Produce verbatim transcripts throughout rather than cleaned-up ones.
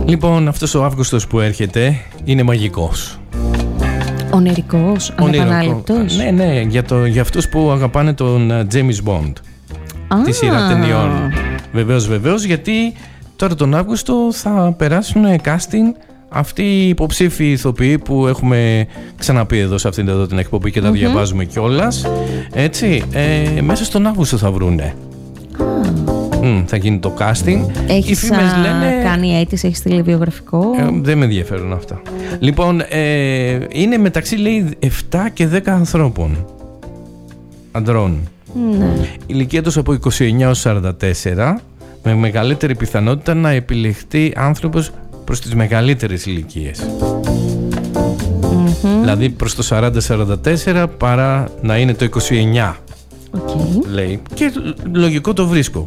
Λοιπόν, αυτός ο Αύγουστος που έρχεται είναι μαγικός. Ονειρικός, ανεπανάληπτος. Ναι, ναι, για, το, για αυτούς που αγαπάνε τον James Bond. Α. Τη σειρά ταινιών. Βεβαίως, βεβαίως, γιατί τώρα τον Αύγουστο θα περάσουν casting αυτοί οι υποψήφοι ηθοποιοί που έχουμε ξαναπεί εδώ σε αυτήν εδώ την εκπομπή και τα mm-hmm. διαβάζουμε κιόλας. Έτσι, ε, μέσα στον Αύγουστο θα βρούνε. Mm, θα γίνει το casting. Έχεις λένε... κάνει αίτηση, έχεις στείλει βιογραφικό? Ε, δεν με ενδιαφέρουν αυτά. Λοιπόν, ε, είναι μεταξύ, λέει, επτά και δέκα ανθρώπων. Αντρών. Ναι. Η ηλικία τους από είκοσι εννιά έως σαράντα τέσσερα, με μεγαλύτερη πιθανότητα να επιλεχτεί άνθρωπος προς τις μεγαλύτερες ηλικίες. Mm-hmm. Δηλαδή προς το σαράντα σαράντα τέσσερα παρά να είναι το είκοσι εννιά. Okay. Λέει. Και λογικό το βρίσκω.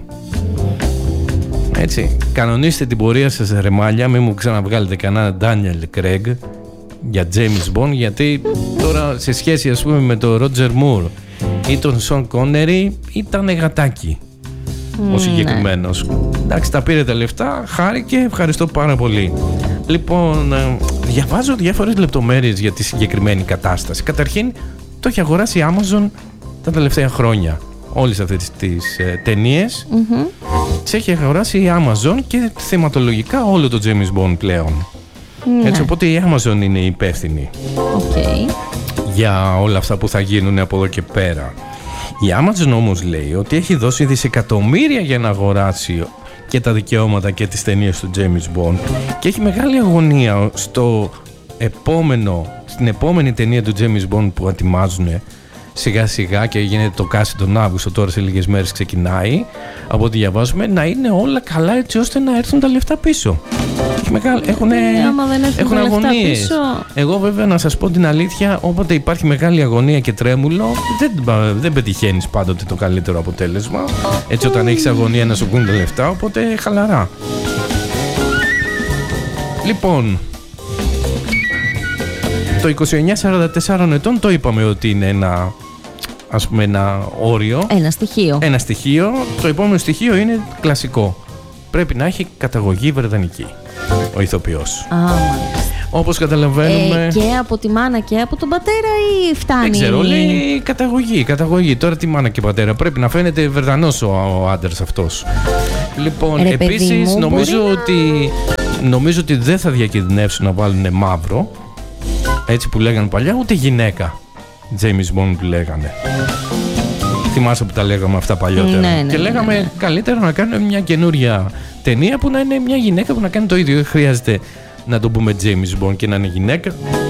Έτσι. Κανονίστε την πορεία σας, ρεμάλια. Μην μου ξαναβγάλετε κανένα Daniel Craig για James Bond, γιατί τώρα σε σχέση, ας πούμε, με τον Roger Moore ή τον Sean Connery ήταν γατάκι mm, ο συγκεκριμένος. Ναι. Εντάξει, τα πήρε τα λεφτά, χάρηκε, ευχαριστώ πάρα πολύ. Λοιπόν, διαβάζω διάφορες λεπτομέρειες για τη συγκεκριμένη κατάσταση. Καταρχήν, το έχει αγοράσει η Amazon τα τελευταία χρόνια. Όλες αυτές τις ε, ταινίες mm-hmm. τις έχει αγοράσει η Amazon και θεματολογικά όλο το James Bond πλέον. Mm-hmm. Έτσι, οπότε η Amazon είναι η υπεύθυνη okay. για όλα αυτά που θα γίνουν από εδώ και πέρα. Η Amazon όμως λέει ότι έχει δώσει δισεκατομμύρια για να αγοράσει και τα δικαιώματα και τις ταινίες του James Bond και έχει μεγάλη αγωνία στο επόμενο, στην επόμενη ταινία του James Bond που ετοιμάζουν σιγά σιγά και γίνεται το casting τον Αύγουστο, τώρα σε λίγες μέρες ξεκινάει, από ό,τι διαβάζουμε, να είναι όλα καλά έτσι ώστε να έρθουν τα λεφτά πίσω. Έχουν, ε, έχουν αγωνίες. Εγώ βέβαια να σας πω την αλήθεια, όποτε υπάρχει μεγάλη αγωνία και τρέμουλο, δεν, δεν πετυχαίνεις πάντοτε το καλύτερο αποτέλεσμα. Έτσι όταν έχεις αγωνία να σου βγουν τα λεφτά, οπότε χαλαρά. Λοιπόν, το είκοσι εννιά σαράντα τέσσερα ετών το είπαμε ότι είναι ένα, ας πούμε, ένα όριο. Ένα στοιχείο. Ένα στοιχείο. Το επόμενο στοιχείο είναι κλασικό. Πρέπει να έχει καταγωγή βρετανική ο ηθοποιός. Α, όπως καταλαβαίνουμε. Ε, και από τη μάνα και από τον πατέρα ή φτάνει? Δεν ξέρω, λέει καταγωγή, καταγωγή. Τώρα τη μάνα και πατέρα. Πρέπει να φαίνεται Βρετανός ο, ο άντρας αυτός. Λοιπόν, Ρε, επίσης μου, νομίζω να... ότι, νομίζω ότι δεν θα διακινδυνεύσουν να βάλουν μαύρο. Έτσι που λέγανε παλιά, ούτε γυναίκα James Bond που λέγανε. Θυμάσαι που τα λέγαμε αυτά παλιότερα. Ναι, ναι, και λέγαμε ναι, ναι. καλύτερα να κάνουμε μια καινούρια ταινία που να είναι μια γυναίκα που να κάνει το ίδιο. Δεν χρειάζεται να το πούμε James Bond και να είναι γυναίκα.